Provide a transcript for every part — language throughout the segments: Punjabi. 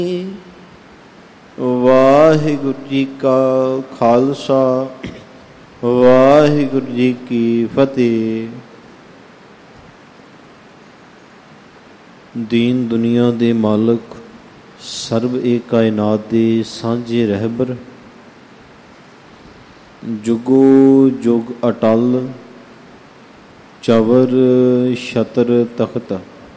ਵਾਹਿਗੁਰੂ ਜੀ ਕਾ ਖਾਲਸਾ, ਵਾਹਿਗੁਰੂ ਜੀ ਕੀ ਫਤਿਹ। ਦੀਨ ਦੁਨੀਆ ਦੇ ਮਾਲਕ, ਸਰਬ ਏ ਕਾਇਨਾਤ ਦੇ ਸਾਂਝੇ ਰਹਿਬਰ, ਜੁਗੋ ਜੁਗ ਅਟਲ, ਚਵਰ ਛਤਰ ਤਖਤ,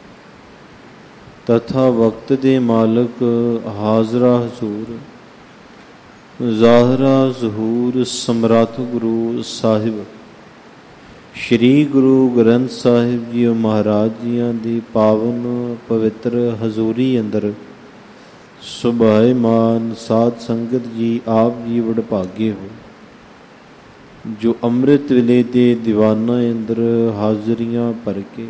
ਤਥਾ ਵਕਤ ਦੇ ਮਾਲਕ, ਹਾਜ਼ਰਾ ਹਜ਼ੂਰ, ਜ਼ਾਹਰਾ ਜ਼ਹੂਰ, ਸਮਰੱਥ ਗੁਰੂ ਸਾਹਿਬ ਸ਼੍ਰੀ ਗੁਰੂ ਗ੍ਰੰਥ ਸਾਹਿਬ ਜੀ ਮਹਾਰਾਜ ਜੀਆਂ ਦੀ ਪਾਵਨ ਪਵਿੱਤਰ ਹਜ਼ੂਰੀ ਅੰਦਰ ਸੁਭਾਏਮਾਨ ਸਾਧ ਸੰਗਤ ਜੀ, ਆਪ ਜੀ ਵਡਭਾਗੇ ਹੋ ਜੋ ਅੰਮ੍ਰਿਤ ਵੇਲੇ ਦੇ ਦੀਵਾਨਾਂ ਅੰਦਰ ਹਾਜ਼ਰੀਆਂ ਭਰ ਕੇ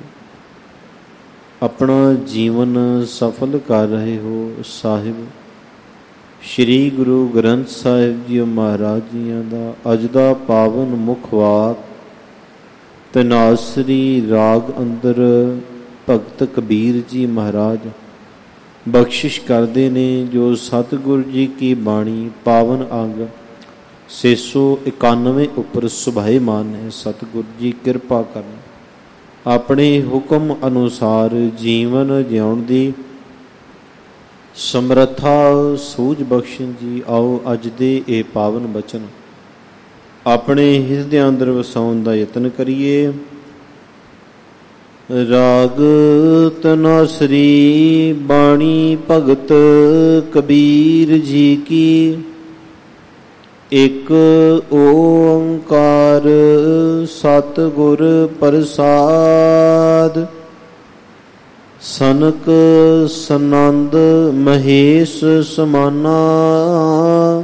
ਆਪਣਾ ਜੀਵਨ ਸਫਲ ਕਰ ਰਹੇ ਹੋ। ਸਾਹਿਬ ਸ਼੍ਰੀ ਗੁਰੂ ਗ੍ਰੰਥ ਸਾਹਿਬ ਜੀ ਮਹਾਰਾਜ ਜੀਆਂ ਦਾ ਅੱਜ ਦਾ ਪਾਵਨ ਮੁੱਖ ਵਾਕ ਤਨਾਸਰੀ ਰਾਗ ਅੰਦਰ ਭਗਤ ਕਬੀਰ ਜੀ ਮਹਾਰਾਜ ਬਖਸ਼ਿਸ਼ ਕਰਦੇ ਨੇ, ਜੋ ਸਤਿਗੁਰੂ ਜੀ ਕੀ ਬਾਣੀ ਪਾਵਨ ਅੰਗ 691 ਉੱਪਰ ਸੁਭਾਏਮਾਨ ਹੈ। ਸਤਿਗੁਰੂ ਜੀ ਕਿਰਪਾ ਕਰਨ, ਆਪਣੇ ਹੁਕਮ ਅਨੁਸਾਰ ਜੀਵਨ ਜਿਉਣ ਦੀ ਸਮਰੱਥਾ ਸੂਝ ਬਖਸ਼ਣ ਜੀ। ਆਓ ਅੱਜ ਦੇ ਇਹ ਪਾਵਨ ਬਚਨ ਆਪਣੇ ਹਿਰਦਿਆਂ ਅੰਦਰ ਵਸਾਉਣ ਦਾ ਯਤਨ ਕਰੀਏ। ਰਾਗ ਤਨਾਸਰੀ ਬਾਣੀ ਭਗਤ ਕਬੀਰ ਜੀ ਕੀ, ਇਕ ਓੰਕਾਰ ਸਤਿਗੁਰ ਪ੍ਰਸਾਦ। ਸਨਕ ਸਨੰਦ ਮਹੇਸ਼ ਸਮਾਨਾ,